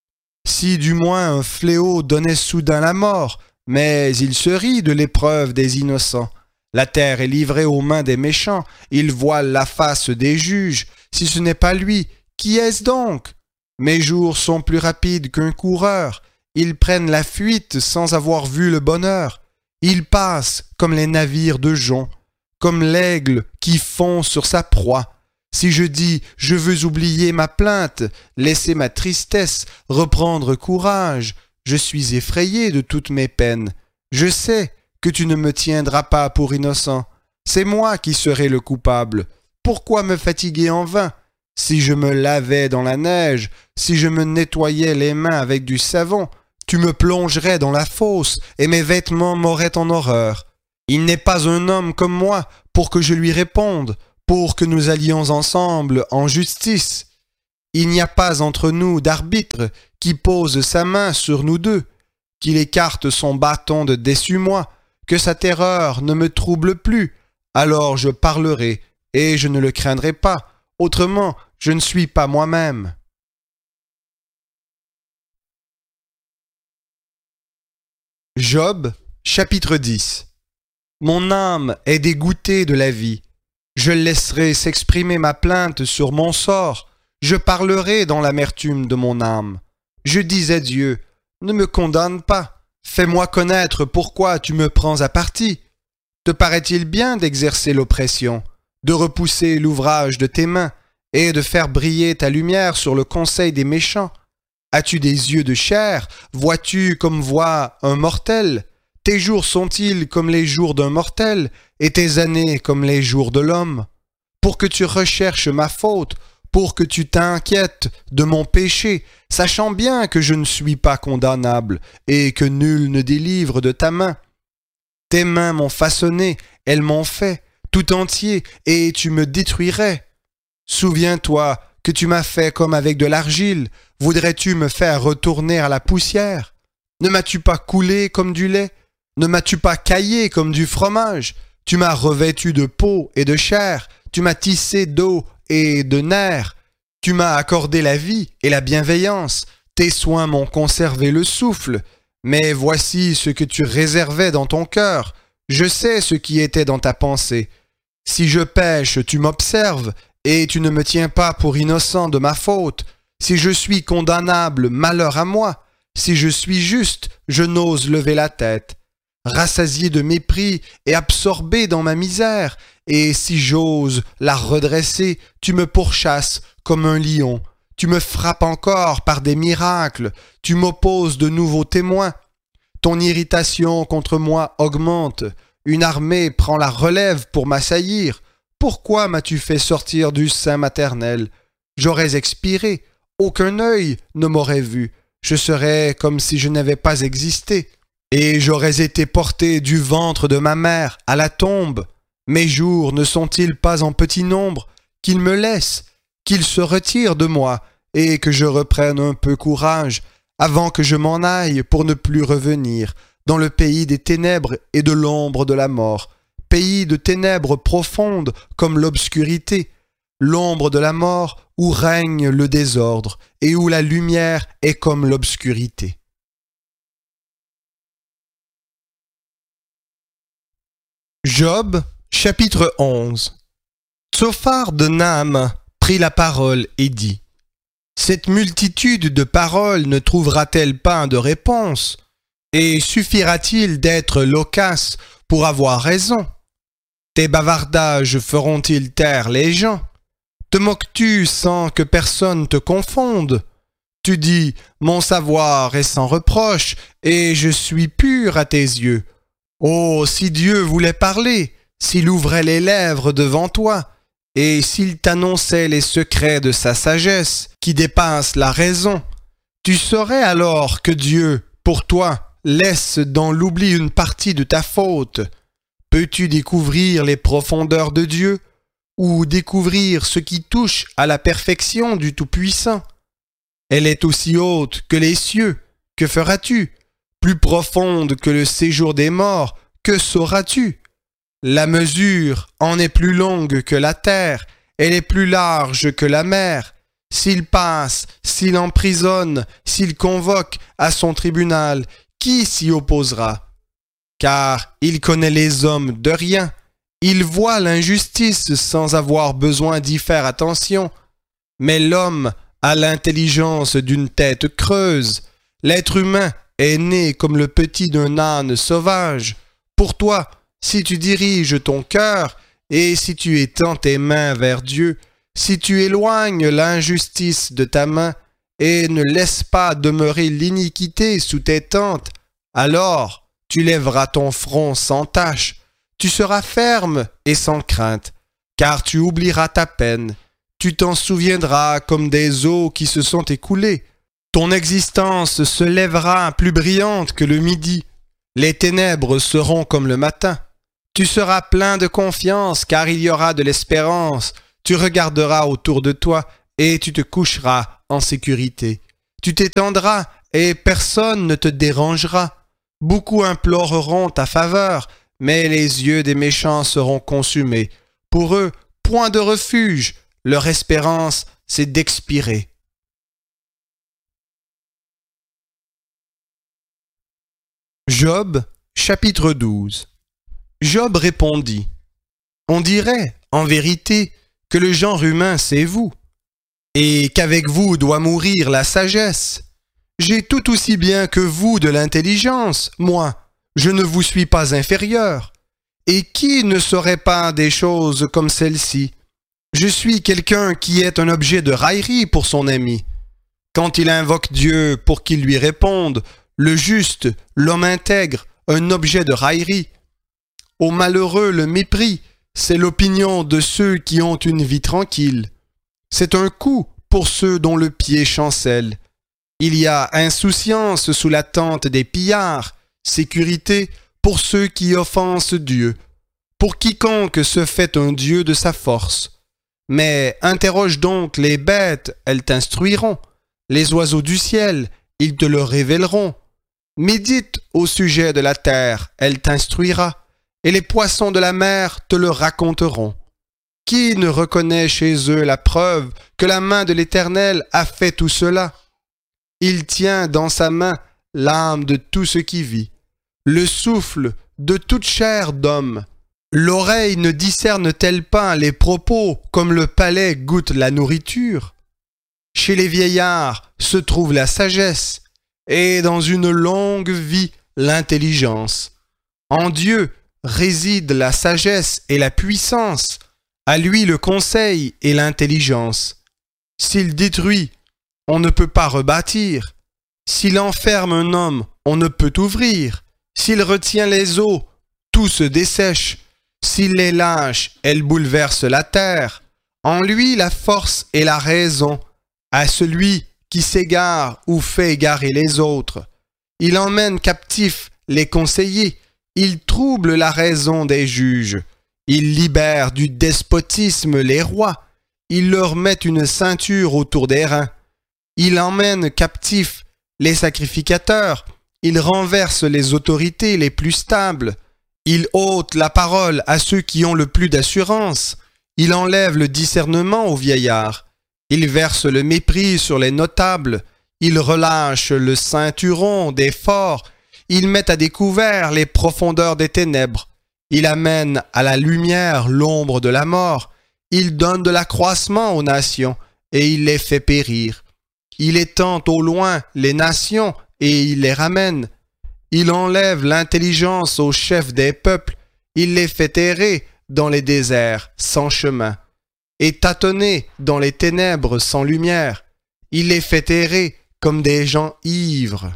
Si du moins un fléau donnait soudain la mort, mais il se rit de l'épreuve des innocents. La terre est livrée aux mains des méchants, il voile la face des juges. Si ce n'est pas lui, qui est-ce donc? Mes jours sont plus rapides qu'un coureur. Ils prennent la fuite sans avoir vu le bonheur. Ils passent comme les navires de jonc, comme l'aigle qui fond sur sa proie. Si je dis « je veux oublier ma plainte, laisser ma tristesse, reprendre courage », je suis effrayé de toutes mes peines. Je sais que tu ne me tiendras pas pour innocent. C'est moi qui serai le coupable. Pourquoi me fatiguer en vain? Si je me lavais dans la neige, si je me nettoyais les mains avec du savon, tu me plongerais dans la fosse et mes vêtements m'auraient en horreur. Il n'est pas un homme comme moi pour que je lui réponde, pour que nous allions ensemble en justice. Il n'y a pas entre nous d'arbitre qui pose sa main sur nous deux, qu'il écarte son bâton de dessus moi, que sa terreur ne me trouble plus. Alors je parlerai, et je ne le craindrai pas, autrement je ne suis pas moi-même. Job, chapitre 10. Mon âme est dégoûtée de la vie. Je laisserai s'exprimer ma plainte sur mon sort. Je parlerai dans l'amertume de mon âme. Je dis à Dieu, ne me condamne pas. Fais-moi connaître pourquoi tu me prends à partie. Te paraît-il bien d'exercer l'oppression, de repousser l'ouvrage de tes mains et de faire briller ta lumière sur le conseil des méchants? As-tu des yeux de chair? Vois-tu comme voit un mortel? Tes jours sont-ils comme les jours d'un mortel, et tes années comme les jours de l'homme? Pour que tu recherches ma faute, pour que tu t'inquiètes de mon péché, sachant bien que je ne suis pas condamnable, et que nul ne délivre de ta main. Tes mains m'ont façonné, elles m'ont fait, tout entier, et tu me détruirais. Souviens-toi que tu m'as fait comme avec de l'argile. Voudrais-tu me faire retourner à la poussière? Ne m'as-tu pas coulé comme du lait? Ne m'as-tu pas caillé comme du fromage? Tu m'as revêtu de peau et de chair, tu m'as tissé d'os et de nerfs. Tu m'as accordé la vie et la bienveillance, tes soins m'ont conservé le souffle. Mais voici ce que tu réservais dans ton cœur. Je sais ce qui était dans ta pensée. Si je pêche, tu m'observes, et tu ne me tiens pas pour innocent de ma faute. Si je suis condamnable, malheur à moi. Si je suis juste, je n'ose lever la tête. Rassasié de mépris et absorbé dans ma misère, et si j'ose la redresser, tu me pourchasses comme un lion. Tu me frappes encore par des miracles, tu m'opposes de nouveaux témoins. Ton irritation contre moi augmente, une armée prend la relève pour m'assaillir. Pourquoi m'as-tu fait sortir du sein maternel? J'aurais expiré, aucun œil ne m'aurait vu, je serais comme si je n'avais pas existé. Et j'aurais été porté du ventre de ma mère à la tombe. Mes jours ne sont-ils pas en petit nombre? Qu'il me laisse, qu'il se retire de moi, et que je reprenne un peu courage, avant que je m'en aille pour ne plus revenir, dans le pays des ténèbres et de l'ombre de la mort, pays de ténèbres profondes comme l'obscurité, l'ombre de la mort où règne le désordre, et où la lumière est comme l'obscurité. Job, chapitre 11. Tsophar de Naam prit la parole et dit: Cette multitude de paroles ne trouvera-t-elle pas de réponse? Et suffira-t-il d'être loquace pour avoir raison? Tes bavardages feront-ils taire les gens? Te moques-tu sans que personne te confonde? Tu dis: Mon savoir est sans reproche, et je suis pur à tes yeux. Oh, si Dieu voulait parler, s'il ouvrait les lèvres devant toi, et s'il t'annonçait les secrets de sa sagesse, qui dépassent la raison, tu saurais alors que Dieu, pour toi, laisse dans l'oubli une partie de ta faute. Peux-tu découvrir les profondeurs de Dieu, ou découvrir ce qui touche à la perfection du Tout-Puissant? Elle est aussi haute que les cieux, que feras-tu? Plus profonde que le séjour des morts, que sauras-tu? La mesure en est plus longue que la terre, elle est plus large que la mer. S'il passe, s'il emprisonne, s'il convoque à son tribunal, qui s'y opposera? Car il connaît les hommes de rien, il voit l'injustice sans avoir besoin d'y faire attention. Mais l'homme a l'intelligence d'une tête creuse, l'être humain est né comme le petit d'un âne sauvage. Pour toi, si tu diriges ton cœur, et si tu étends tes mains vers Dieu, si tu éloignes l'injustice de ta main, et ne laisses pas demeurer l'iniquité sous tes tentes, alors tu lèveras ton front sans tache, tu seras ferme et sans crainte, car tu oublieras ta peine, tu t'en souviendras comme des eaux qui se sont écoulées. Ton existence se lèvera plus brillante que le midi. Les ténèbres seront comme le matin. Tu seras plein de confiance car il y aura de l'espérance. Tu regarderas autour de toi et tu te coucheras en sécurité. Tu t'étendras et personne ne te dérangera. Beaucoup imploreront ta faveur, mais les yeux des méchants seront consumés. Pour eux, point de refuge. Leur espérance, c'est d'expirer. Job, chapitre 12. Job répondit: On dirait, en vérité, que le genre humain c'est vous, et qu'avec vous doit mourir la sagesse. J'ai tout aussi bien que vous de l'intelligence, moi, je ne vous suis pas inférieur. Et qui ne saurait pas des choses comme celle-ci? Je suis quelqu'un qui est un objet de raillerie pour son ami. Quand il invoque Dieu pour qu'il lui réponde, le juste, l'homme intègre, un objet de raillerie. Au malheureux, le mépris, c'est l'opinion de ceux qui ont une vie tranquille. C'est un coup pour ceux dont le pied chancelle. Il y a insouciance sous la tente des pillards, sécurité pour ceux qui offensent Dieu, pour quiconque se fait un Dieu de sa force. Mais interroge donc les bêtes, elles t'instruiront. Les oiseaux du ciel, ils te le révéleront. Médite au sujet de la terre, elle t'instruira, et les poissons de la mer te le raconteront. Qui ne reconnaît chez eux la preuve que la main de l'Éternel a fait tout cela? Il tient dans sa main l'âme de tout ce qui vit, le souffle de toute chair d'homme. L'oreille ne discerne-t-elle pas les propos comme le palais goûte la nourriture? Chez les vieillards se trouve la sagesse, et dans une longue vie l'intelligence. En Dieu réside la sagesse et la puissance, à lui le conseil et l'intelligence. S'il détruit, on ne peut pas rebâtir. S'il enferme un homme, on ne peut ouvrir. S'il retient les eaux, tout se dessèche. S'il les lâche, elles bouleversent la terre. En lui la force et la raison, à celui qui s'égare ou fait égarer les autres. Il emmène captifs les conseillers, il trouble la raison des juges, il libère du despotisme les rois, il leur met une ceinture autour des reins, il emmène captifs les sacrificateurs, il renverse les autorités les plus stables, il ôte la parole à ceux qui ont le plus d'assurance, il enlève le discernement aux vieillards. Il verse le mépris sur les notables, il relâche le ceinturon des forts, il met à découvert les profondeurs des ténèbres, il amène à la lumière l'ombre de la mort, il donne de l'accroissement aux nations et il les fait périr. Il étend au loin les nations et il les ramène. Il enlève l'intelligence aux chefs des peuples, il les fait errer dans les déserts sans chemin. Et tâtonner dans les ténèbres sans lumière, il les fait errer comme des gens ivres.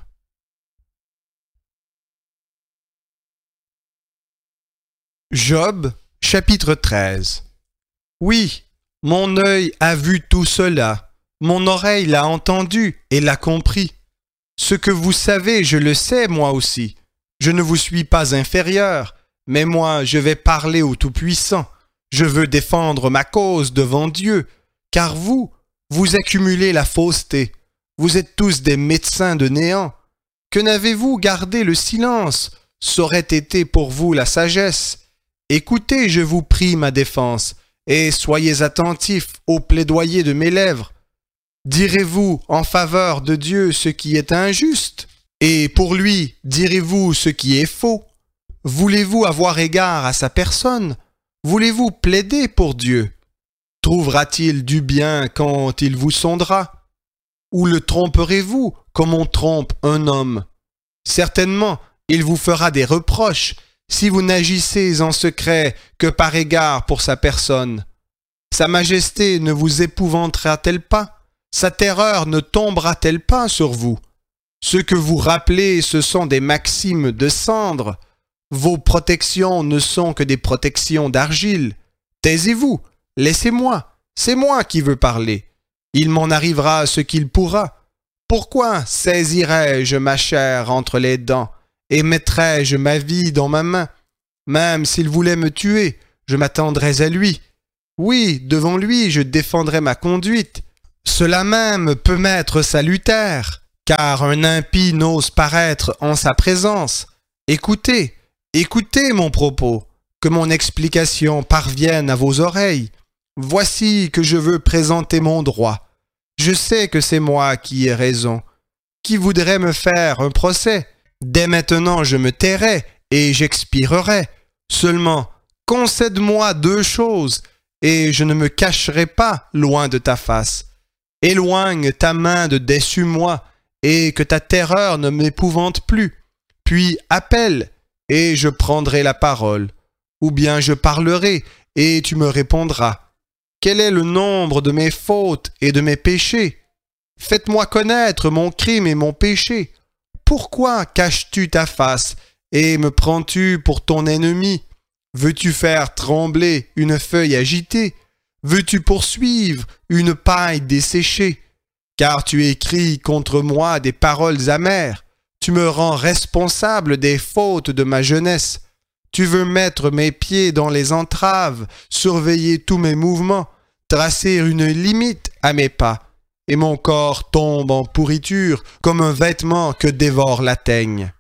Job, chapitre 13. Oui, mon œil a vu tout cela, mon oreille l'a entendu et l'a compris. Ce que vous savez, je le sais moi aussi. Je ne vous suis pas inférieur, mais moi je vais parler au Tout-Puissant. Je veux défendre ma cause devant Dieu, car vous accumulez la fausseté. Vous êtes tous des médecins de néant. Que n'avez-vous gardé le silence? C'aurait été pour vous la sagesse. Écoutez, je vous prie, ma défense, et soyez attentifs au plaidoyer de mes lèvres. Direz-vous en faveur de Dieu ce qui est injuste? Et pour lui, direz-vous ce qui est faux? Voulez-vous avoir égard à sa personne? Voulez-vous plaider pour Dieu? Trouvera-t-il du bien quand il vous sondera? Ou le tromperez-vous comme on trompe un homme? Certainement, il vous fera des reproches si vous n'agissez en secret que par égard pour sa personne. Sa majesté ne vous épouvantera-t-elle pas? Sa terreur ne tombera-t-elle pas sur vous? Ce que vous rappelez, ce sont des maximes de cendre. Vos protections ne sont que des protections d'argile. Taisez-vous, laissez-moi, c'est moi qui veux parler. Il m'en arrivera ce qu'il pourra. Pourquoi saisirais-je ma chair entre les dents et mettrais-je ma vie dans ma main? Même s'il voulait me tuer, je m'attendrais à lui. Oui, devant lui, je défendrais ma conduite. Cela même peut m'être salutaire, car un impie n'ose paraître en sa présence. Écoutez, écoutez mon propos, que mon explication parvienne à vos oreilles. Voici que je veux présenter mon droit. Je sais que c'est moi qui ai raison. Qui voudrait me faire un procès? Dès maintenant je me tairai et j'expirerai. Seulement, concède-moi 2 choses, et je ne me cacherai pas loin de ta face. Éloigne ta main de dessus moi, et que ta terreur ne m'épouvante plus. Puis appelle, et je prendrai la parole. Ou bien je parlerai, et tu me répondras. Quel est le nombre de mes fautes et de mes péchés? Faites-moi connaître mon crime et mon péché. Pourquoi caches-tu ta face et me prends-tu pour ton ennemi? Veux-tu faire trembler une feuille agitée? Veux-tu poursuivre une paille desséchée? Car tu écris contre moi des paroles amères. Tu me rends responsable des fautes de ma jeunesse. Tu veux mettre mes pieds dans les entraves, surveiller tous mes mouvements, tracer une limite à mes pas, et mon corps tombe en pourriture comme un vêtement que dévore la teigne.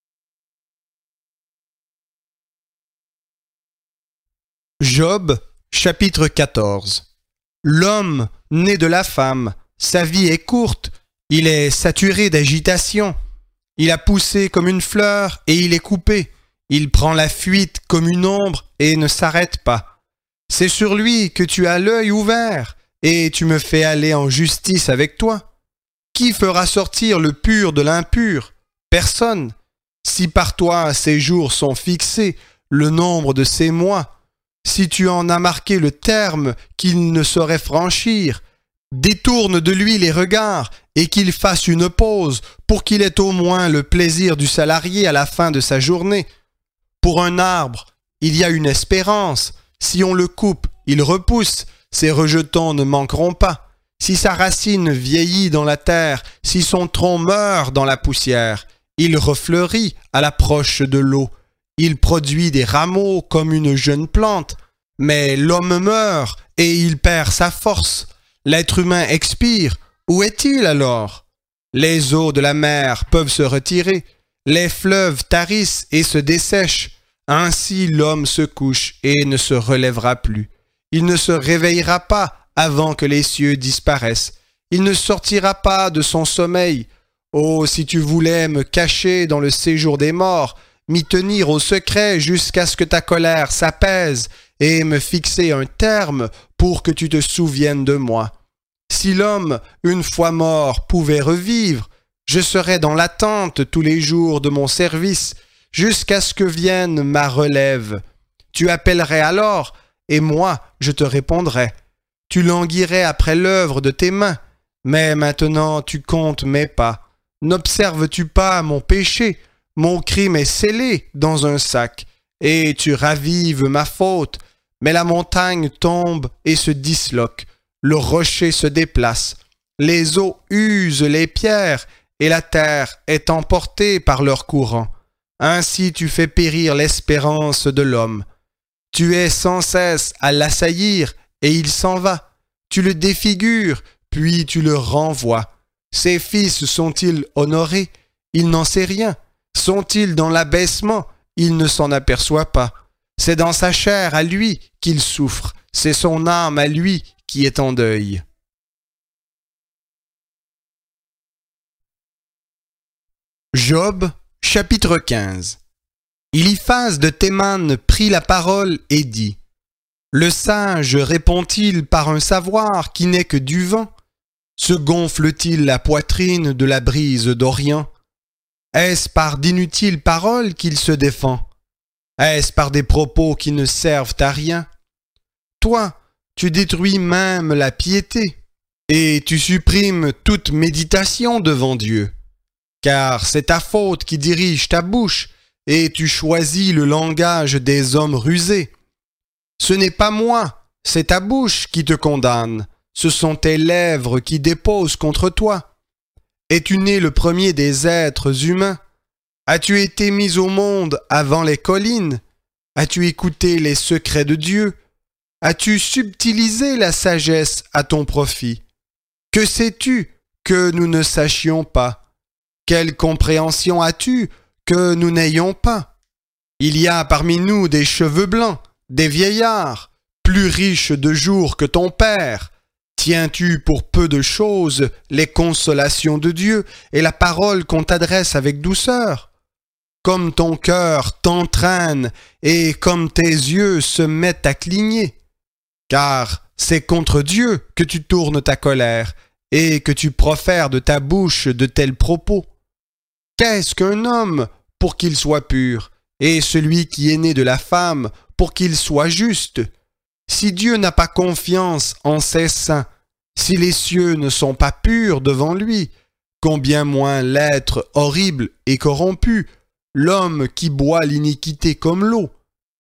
Job, chapitre 14. L'homme, né de la femme, sa vie est courte, il est saturé d'agitation. Il a poussé comme une fleur et il est coupé. Il prend la fuite comme une ombre et ne s'arrête pas. C'est sur lui que tu as l'œil ouvert et tu me fais aller en justice avec toi. Qui fera sortir le pur de l'impur? Personne. Si par toi ses jours sont fixés, le nombre de ses mois, si tu en as marqué le terme qu'il ne saurait franchir, détourne de lui les regards et qu'il fasse une pause pour qu'il ait au moins le plaisir du salarié à la fin de sa journée. Pour un arbre, il y a une espérance. Si on le coupe, il repousse. Ses rejetons ne manqueront pas. Si sa racine vieillit dans la terre, si son tronc meurt dans la poussière, il refleurit à l'approche de l'eau. Il produit des rameaux comme une jeune plante. Mais l'homme meurt et il perd sa force. L'être humain expire. Où est-il alors? Les eaux de la mer peuvent se retirer. Les fleuves tarissent et se dessèchent. Ainsi l'homme se couche et ne se relèvera plus. Il ne se réveillera pas avant que les cieux disparaissent. Il ne sortira pas de son sommeil. Oh, si tu voulais me cacher dans le séjour des morts, m'y tenir au secret jusqu'à ce que ta colère s'apaise et me fixer un terme pour que tu te souviennes de moi. Si l'homme, une fois mort, pouvait revivre, je serais dans l'attente tous les jours de mon service, jusqu'à ce que vienne ma relève. Tu appellerais alors, et moi je te répondrais. Tu languirais après l'œuvre de tes mains, mais maintenant tu comptes mes pas. N'observes-tu pas mon péché? Mon crime est scellé dans un sac, et tu ravives ma faute. Mais la montagne tombe et se disloque, le rocher se déplace, les eaux usent les pierres, et la terre est emportée par leur courant. Ainsi tu fais périr l'espérance de l'homme. Tu es sans cesse à l'assaillir, et il s'en va. Tu le défigures, puis tu le renvoies. Ses fils sont-ils honorés? Il n'en sait rien. Sont-ils dans l'abaissement? Il ne s'en aperçoit pas. C'est dans sa chair à lui qu'il souffre. C'est son âme à lui qui est en deuil. Job, chapitre 15. Eliphaz de Théman prit la parole et dit: Le sage répond-il par un savoir qui n'est que du vent? Se gonfle-t-il la poitrine de la brise d'Orient? Est-ce par d'inutiles paroles qu'il se défend? Est-ce par des propos qui ne servent à rien? Toi, tu détruis même la piété, et tu supprimes toute méditation devant Dieu. Car c'est ta faute qui dirige ta bouche, et tu choisis le langage des hommes rusés. Ce n'est pas moi, c'est ta bouche qui te condamne, ce sont tes lèvres qui déposent contre toi. Es-tu né le premier des êtres humains? As-tu été mis au monde avant les collines? As-tu écouté les secrets de Dieu? As-tu subtilisé la sagesse à ton profit? Que sais-tu que nous ne sachions pas? Quelle compréhension as-tu que nous n'ayons pas? Il y a parmi nous des cheveux blancs, des vieillards, plus riches de jours que ton père. Tiens-tu pour peu de choses les consolations de Dieu et la parole qu'on t'adresse avec douceur? Comme ton cœur t'entraîne et comme tes yeux se mettent à cligner. Car c'est contre Dieu que tu tournes ta colère et que tu profères de ta bouche de tels propos. Qu'est-ce qu'un homme pour qu'il soit pur, et celui qui est né de la femme pour qu'il soit juste? Si Dieu n'a pas confiance en ses saints, si les cieux ne sont pas purs devant lui, combien moins l'être horrible et corrompu, l'homme qui boit l'iniquité comme l'eau?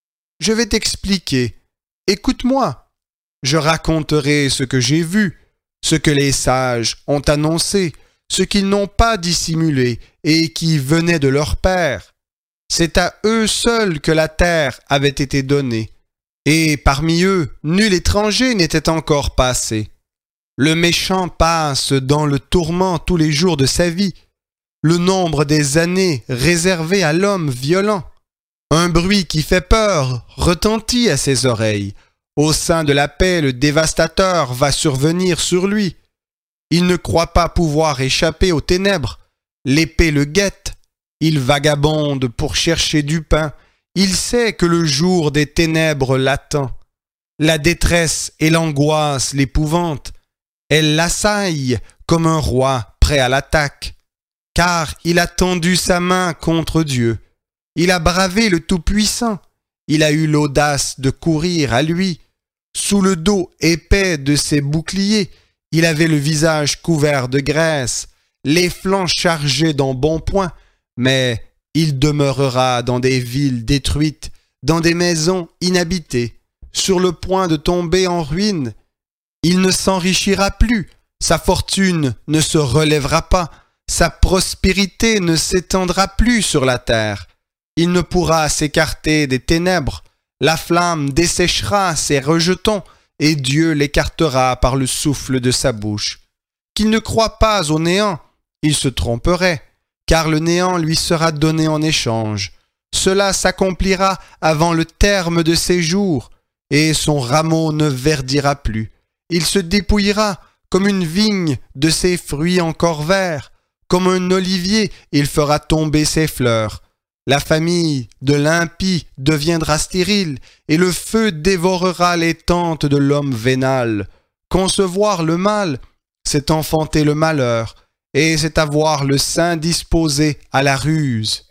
Je vais t'expliquer. Écoute-moi. Je raconterai ce que j'ai vu, ce que les sages ont annoncé, ce qu'ils n'ont pas dissimulé et qui venait de leur père. C'est à eux seuls que la terre avait été donnée, et parmi eux, nul étranger n'était encore passé. Le méchant passe dans le tourment tous les jours de sa vie, le nombre des années réservées à l'homme violent. Un bruit qui fait peur retentit à ses oreilles. Au sein de la paix, le dévastateur va survenir sur lui. Il ne croit pas pouvoir échapper aux ténèbres. L'épée le guette. Il vagabonde pour chercher du pain. Il sait que le jour des ténèbres l'attend. La détresse et l'angoisse l'épouvantent. Elle l'assaille comme un roi prêt à l'attaque. Car il a tendu sa main contre Dieu. Il a bravé le Tout-Puissant. Il a eu l'audace de courir à lui. Sous le dos épais de ses boucliers, il avait le visage couvert de graisse, les flancs chargés d'embonpoint, mais il demeurera dans des villes détruites, dans des maisons inhabitées, sur le point de tomber en ruine. Il ne s'enrichira plus, sa fortune ne se relèvera pas, sa prospérité ne s'étendra plus sur la terre. Il ne pourra s'écarter des ténèbres. La flamme desséchera ses rejetons et Dieu l'écartera par le souffle de sa bouche. Qu'il ne croie pas au néant, il se tromperait, car le néant lui sera donné en échange. Cela s'accomplira avant le terme de ses jours, et son rameau ne verdira plus. Il se dépouillera comme une vigne de ses fruits encore verts, comme un olivier, il fera tomber ses fleurs. La famille de l'impie deviendra stérile, et le feu dévorera les tentes de l'homme vénal. Concevoir le mal, c'est enfanter le malheur, et c'est avoir le sein disposé à la ruse.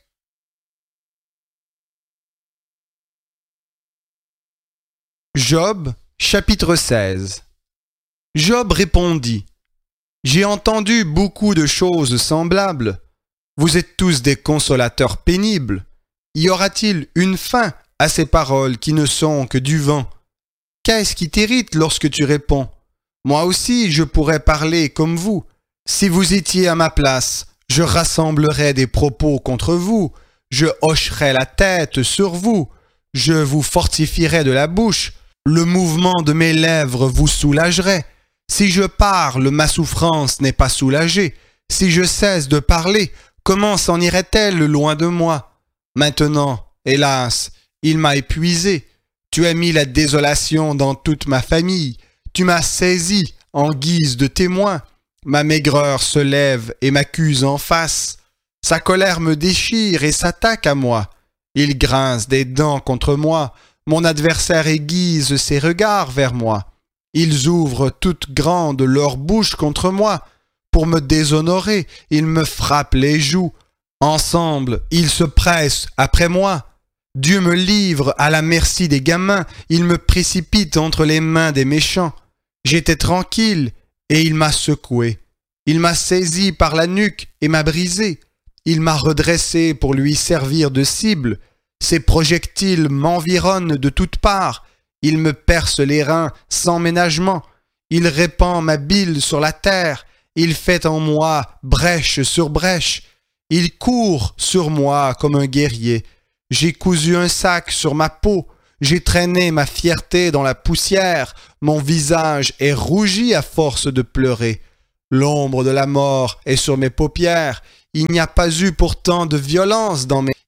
Job, chapitre 16. Job répondit: J'ai entendu beaucoup de choses semblables. Vous êtes tous des consolateurs pénibles. Y aura-t-il une fin à ces paroles qui ne sont que du vent? Qu'est-ce qui t'irrite lorsque tu réponds? Moi aussi, je pourrais parler comme vous. Si vous étiez à ma place, je rassemblerais des propos contre vous. Je hocherais la tête sur vous. Je vous fortifierais de la bouche. Le mouvement de mes lèvres vous soulagerait. Si je parle, ma souffrance n'est pas soulagée. Si je cesse de parler, comment s'en irait-elle loin de moi? Maintenant, hélas, il m'a épuisé. Tu as mis la désolation dans toute ma famille. Tu m'as saisi en guise de témoin. Ma maigreur se lève et m'accuse en face. Sa colère me déchire et s'attaque à moi. Il grince des dents contre moi. Mon adversaire aiguise ses regards vers moi. Ils ouvrent toutes grandes leurs bouches contre moi. Pour me déshonorer, ils me frappent les joues. Ensemble, ils se pressent après moi. Dieu me livre à la merci des gamins. Il me précipite entre les mains des méchants. J'étais tranquille, et il m'a secoué. Il m'a saisi par la nuque et m'a brisé. Il m'a redressé pour lui servir de cible. Ses projectiles m'environnent de toutes parts. Il me perce les reins sans ménagement. Il répand ma bile sur la terre. il fait en moi brèche sur brèche. Il court sur moi comme un guerrier. J'ai cousu un sac sur ma peau. J'ai traîné ma fierté dans la poussière. Mon visage est rougi à force de pleurer. L'ombre de la mort est sur mes paupières. Il n'y a pas eu pourtant de violence dans mes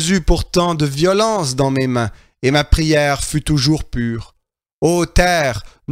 mains, et ma prière fut toujours pure. Ô terre,